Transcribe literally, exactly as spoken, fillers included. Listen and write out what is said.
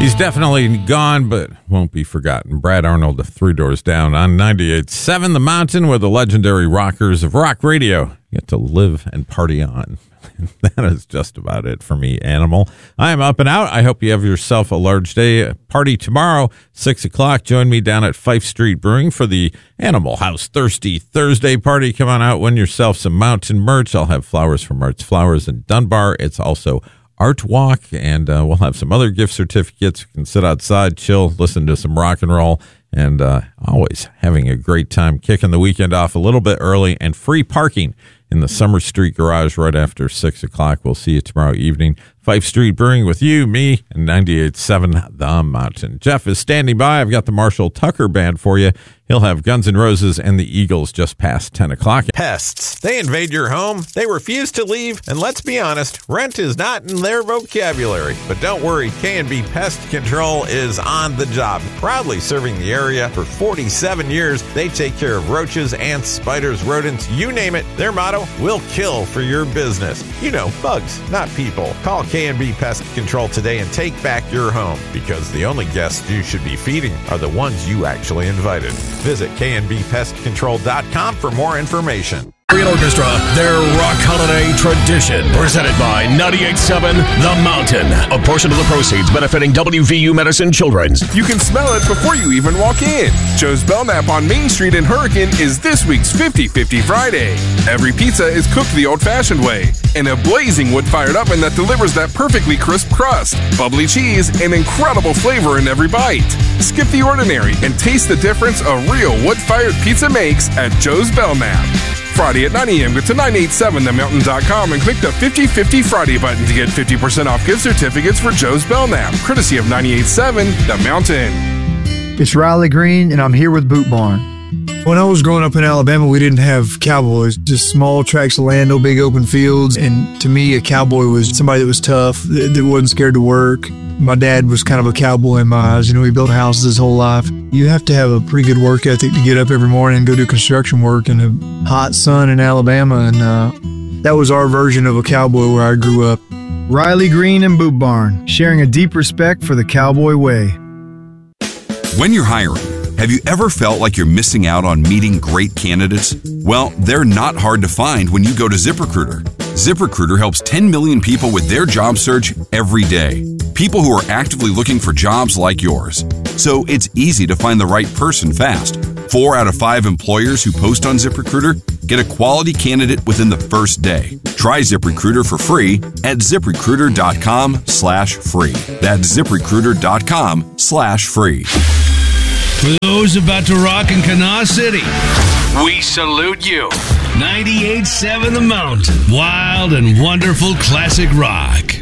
He's definitely gone, but won't be forgotten. Brad Arnold of Three Doors Down on ninety-eight point seven The Mountain, where the legendary rockers of rock radio get to live and party on. That is just about it for me, Animal. I am up and out. I hope you have yourself a large day. Party tomorrow, six o'clock. Join me down at Fife Street Brewing for the Animal House Thirsty Thursday party. Come on out, win yourself some mountain merch. I'll have flowers from Arts Flowers in Dunbar. It's also Art Walk, and uh, we'll have some other gift certificates. You can sit outside, chill, listen to some rock and roll, and uh, always having a great time kicking the weekend off a little bit early, and free parking in the Summer Street Garage right after six o'clock. We'll see you tomorrow evening. Fife Street Brewing with you, me, and ninety-eight point seven The Mountain. Jeff is standing by. I've got the Marshall Tucker Band for you. He'll have Guns N' Roses and the Eagles just past ten o'clock. Pests. They invade your home. They refuse to leave. And let's be honest, rent is not in their vocabulary. But don't worry, K and B Pest Control is on the job. Proudly serving the area for forty-seven years, they take care of roaches, ants, spiders, rodents, you name it. Their motto, we'll kill for your business. You know, bugs, not people. Call K and B Pest Control today and take back your home, because the only guests you should be feeding are the ones you actually invited. Visit K and B pest control dot com for more information. Green Orchestra, their rock holiday tradition, presented by ninety-eight point seven The Mountain. A portion of the proceeds benefiting W V U Medicine Children's. You can smell it before you even walk in. Joe's Belknap on Main Street in Hurricane is this week's fifty fifty Friday. Every pizza is cooked the old-fashioned way, in a blazing wood-fired oven that delivers that perfectly crisp crust, bubbly cheese, and incredible flavor in every bite. Skip the ordinary and taste the difference a real wood-fired pizza makes at Joe's Belknap. Friday at nine a.m. Go to nine eight seven the mountain dot com and click the fifty fifty Friday button to get fifty percent off gift certificates for Joe's Belknap, courtesy of ninety-eight point seven The Mountain. It's Riley Green, and I'm here with Boot Barn. When I was growing up in Alabama, we didn't have cowboys, just small tracts of land, no big open fields. And to me, a cowboy was somebody that was tough, that, that wasn't scared to work. My dad was kind of a cowboy in my eyes. You know, he built houses his whole life. You have to have a pretty good work ethic to get up every morning and go do construction work in the hot sun in Alabama. And uh, that was our version of a cowboy where I grew up. Riley Green and Boot Barn, sharing a deep respect for the cowboy way. When you're hiring, have you ever felt like you're missing out on meeting great candidates? Well, they're not hard to find when you go to ZipRecruiter. ZipRecruiter helps ten million people with their job search every day. People who are actively looking for jobs like yours. So it's easy to find the right person fast. Four out of five employers who post on ZipRecruiter get a quality candidate within the first day. Try ZipRecruiter for free at ZipRecruiter.com slash free. That's ZipRecruiter.com slash free. For those about to rock in Kanawha City, we salute you. ninety-eight point seven The Mountain. Wild and wonderful classic rock.